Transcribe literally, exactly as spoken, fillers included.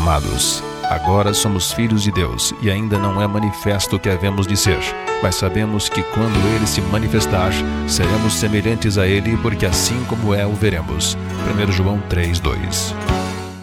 Amados, agora somos filhos de Deus e ainda não é manifesto o que havemos de ser, mas sabemos que quando Ele se manifestar, seremos semelhantes a Ele, porque assim como é o veremos. primeiro João três, dois.